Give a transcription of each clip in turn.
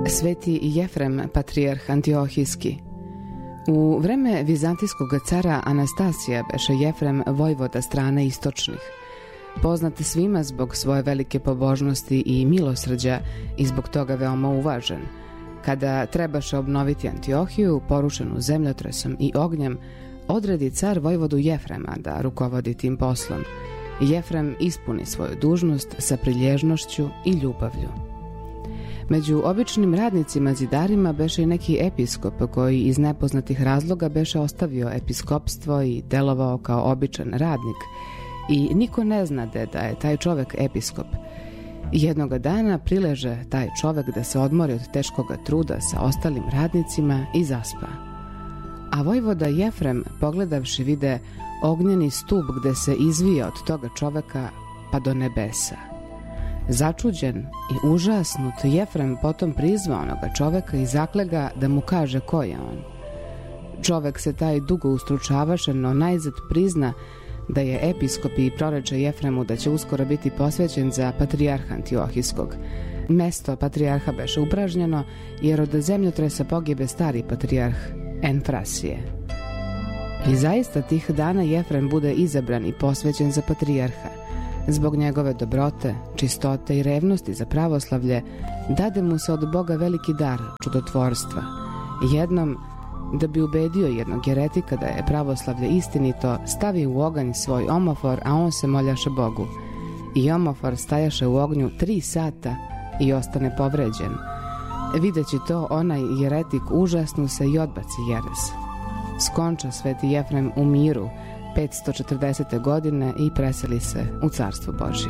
Sveti Jefrem, patrijarh Antiohijski. U vreme vizantijskog cara Anastasija beše Jefrem vojvoda strane istočnih, poznat svima zbog svoje velike pobožnosti i milosrđa i zbog toga veoma uvažen. Kada trebaše obnoviti Antiohiju, porušenu zemljotresom i ognjem, odredi car vojvodu Jefrema da rukovodi tim poslom. Jefrem ispuni svoju dužnost sa prilježnošću i ljubavlju. Među običnim radnicima zidarima beše i neki episkop koji iz nepoznatih razloga beše ostavio episkopstvo i delovao kao običan radnik i niko ne znade da je taj čovek episkop. Jednoga dana prileže taj čovek da se odmori od teškoga truda sa ostalim radnicima i zaspa. A vojvoda Jefrem, pogledavši, vide ognjeni stup gde se izvija od toga čoveka pa do nebesa. Začuđen i užasnut, Jefrem potom prizva onoga čoveka i zakle ga da mu kaže ko je on. Čovek se taj dugo ustručavaše, no najzad prizna da je episkop i proreče Jefremu da će uskoro biti posvećen za patrijarha Antiohijskog. Mesto patrijarha beše upražnjeno jer od zemljotresa pogibe stari patrijarh Enfrasije. I zaista tih dana Jefrem bude izabran i posvećen za patrijarha. Zbog njegove dobrote, čistote i revnosti za pravoslavlje dade mu se od Boga veliki dar čudotvorstva. Jednom, da bi ubedio jednog jeretika da je pravoslavlje istinito, stavi u oganj svoj omofor, a on se moljaše Bogu. I omofor stajaše u ognju 3 sata i ostane povređen. Videći to, onaj jeretik užasnu se i odbaci jeres. Skonča sveti Jefrem u miru 540. godine i preseli se u Carstvo Božje.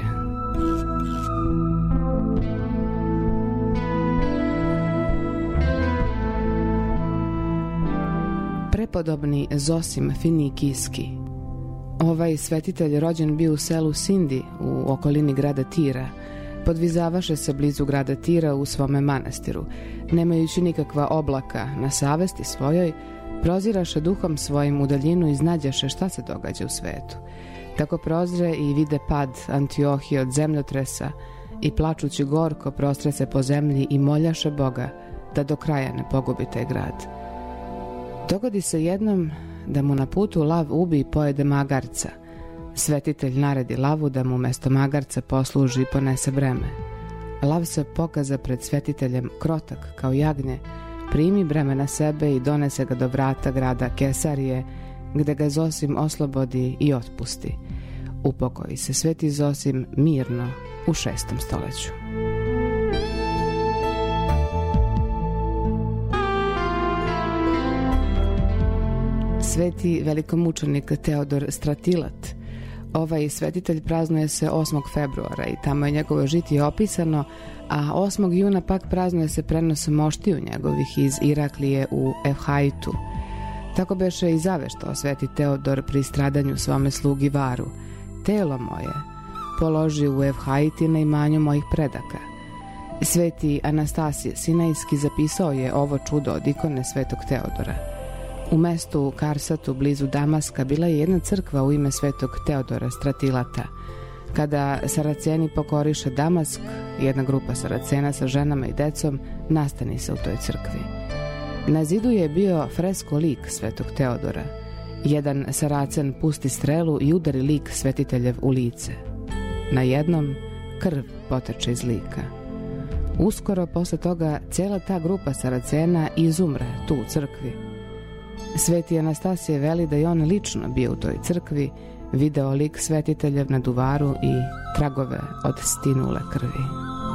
Prepodobni Zosim Finikijski. Ovaj svetitelj rođen bio u selu Sindi u okolini grada Tira. Podvizavaše se blizu grada Tira u svome manastiru. Nemajući nikakva oblaka na savesti svojoj, proziraše duhom svojim u daljinu i znađaše šta se događa u svetu. Tako prozre i vide pad Antiohije od zemljotresa i plačući gorko prostre se po zemlji i moljaše Boga da do kraja ne pogubi taj grad. Dogodi se jednom da mu na putu lav ubi i pojede magarca. Svetitelj naredi lavu da mu mesto magarca posluži i ponese breme. Lav se pokaza pred svetiteljem krotak kao jagnje, primi breme na sebe i donese ga do vrata grada Kesarije, gde ga Zosim oslobodi i otpusti. Upokoji se sveti Zosim mirno u 6. stoleću. Sveti velikomučenik Teodor Stratilat. Ovaj svetitelj praznuje se 8. februara i tamo je njegovo žitije opisano, a 8. juna pak praznuje se prenos moštiju njegovih iz Iraklije u Efhaitu. Tako beše i zaveštao sveti Teodor pri stradanju svome slugi Varu. Telo moje položi u Efhaiti na imanju mojih predaka. Sveti Anastasije Sinajski zapisao je ovo čudo od ikone svetog Teodora. U mestu Karsatu blizu Damaska bila je jedna crkva u ime svetog Teodora Stratilata. Kada Saraceni pokoriše Damask, jedna grupa Saracena sa ženama i decom nastani se u toj crkvi. Na zidu je bio fresko lik svetog Teodora. Jedan Saracen pusti strelu i udari lik svetiteljev u lice. Na jednom krv poteče iz lika. Uskoro posle toga cijela ta grupa Saracena izumre tu u crkvi. Sveti Anastasije veli da je on lično bio u toj crkvi, video lik svetiteljev na duvaru i tragove od stinule krvi.